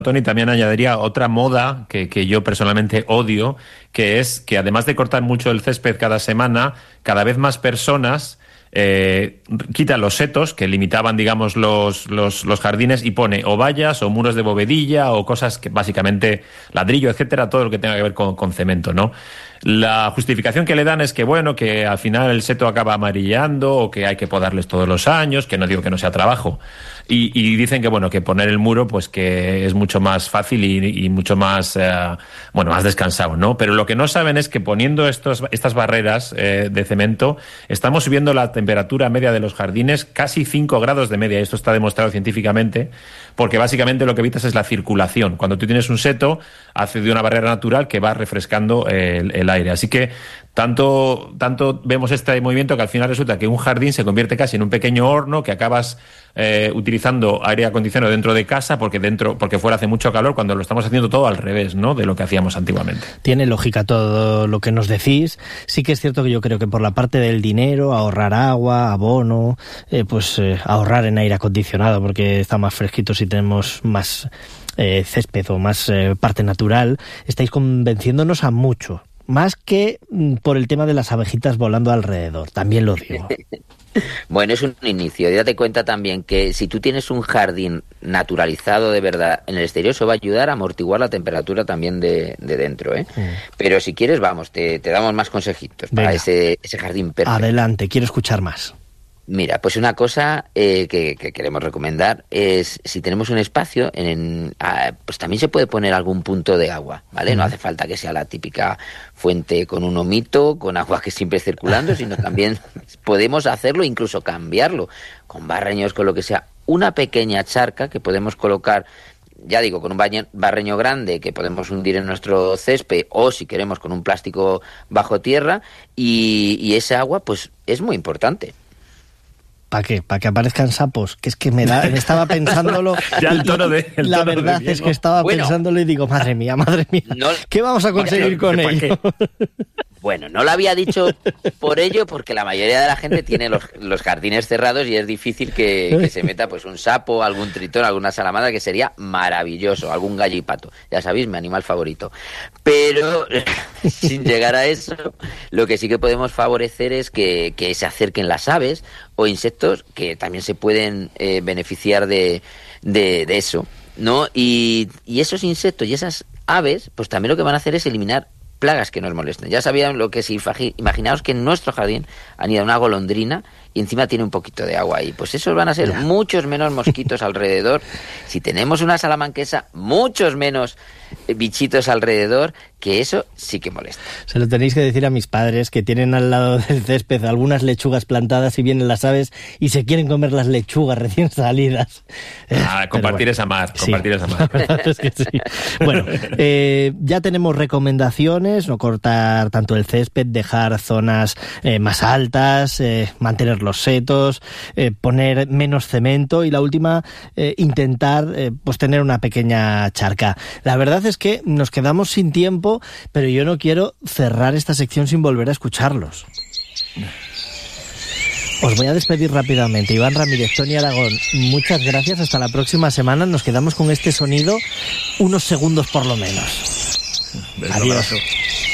Tony, también añadiría otra moda que yo personalmente odio, que es que además de cortar mucho el césped cada semana, cada vez más personas quitan los setos que limitaban, digamos, los jardines y pone o vallas o muros de bovedilla o cosas que básicamente ladrillo, etcétera, todo lo que tenga que ver con cemento, ¿no? La justificación que le dan es que, bueno, que al final el seto acaba amarillando o que hay que podarles todos los años, que no digo que no sea trabajo. Y dicen que, bueno, que poner el muro, pues que es mucho más fácil y mucho más, más descansado, ¿no? Pero lo que no saben es que poniendo estas barreras de cemento, estamos subiendo la temperatura media de los jardines casi 5 grados de media. Esto está demostrado científicamente, porque básicamente lo que evitas es la circulación. Cuando tú tienes un seto, hace de una barrera natural que va refrescando el aire. Así que tanto vemos este movimiento que al final resulta que un jardín se convierte casi en un pequeño horno que acabas utilizando aire acondicionado dentro de casa porque fuera hace mucho calor, cuando lo estamos haciendo todo al revés, ¿no?, de lo que hacíamos antiguamente. Tiene lógica todo lo que nos decís. Sí que es cierto que yo creo que por la parte del dinero, ahorrar agua, abono, ahorrar en aire acondicionado porque está más fresquito si tenemos más césped o más parte natural, estáis convenciéndonos a mucho. Más que por el tema de las abejitas volando alrededor, también lo digo. Bueno, es un inicio. Date cuenta también que si tú tienes un jardín naturalizado de verdad en el exterior, eso va a ayudar a amortiguar la temperatura también de dentro, ¿eh? Pero si quieres, vamos, te damos más consejitos. Venga, para ese jardín perfecto. Adelante, quiero escuchar más. Mira, pues una cosa que queremos recomendar es, si tenemos un espacio, pues también se puede poner algún punto de agua, ¿vale? No hace falta que sea la típica fuente con un omito, con agua que siempre circulando, sino también podemos hacerlo, incluso cambiarlo, con barreños, con lo que sea. Una pequeña charca que podemos colocar, ya digo, con un barreño grande que podemos hundir en nuestro césped, o si queremos con un plástico bajo tierra, y ese agua pues es muy importante. ¿Para qué? ¿Para que aparezcan sapos? Que es que me estaba pensándolo. Ya el tono la verdad es que estaba pensándolo y digo, madre mía, no, ¿qué vamos a conseguir con ello? Bueno, no lo había dicho por ello, porque la mayoría de la gente tiene los jardines cerrados y es difícil que se meta pues un sapo, algún tritón, alguna salamandra, que sería maravilloso, algún gallipato. Ya sabéis, mi animal favorito. Pero sin llegar a eso, lo que sí que podemos favorecer es que se acerquen las aves o insectos que también se pueden beneficiar de eso, ¿no? Y esos insectos y esas aves, pues también lo que van a hacer es eliminar plagas que nos molesten. Ya sabían lo que imaginaos que en nuestro jardín anida una golondrina y encima tiene un poquito de agua ahí. Pues esos van a ser muchos menos mosquitos alrededor. Si tenemos una salamanquesa, muchos menos bichitos alrededor, que eso sí que molesta. Se lo tenéis que decir a mis padres, que tienen al lado del césped algunas lechugas plantadas y vienen las aves y se quieren comer las lechugas recién salidas. Compartir esa mar, compartir esa mar. La verdad es que sí. Bueno, ya tenemos recomendaciones: no cortar tanto el césped, dejar zonas más altas, mantener los setos, poner menos cemento, y la última, intentar pues tener una pequeña charca. La verdad es que nos quedamos sin tiempo, pero yo no quiero cerrar esta sección sin volver a escucharlos. Os voy a despedir rápidamente. Iván Ramírez, Tony Aragón, muchas gracias. Hasta la próxima semana. Nos quedamos con este sonido unos segundos por lo menos. Adiós.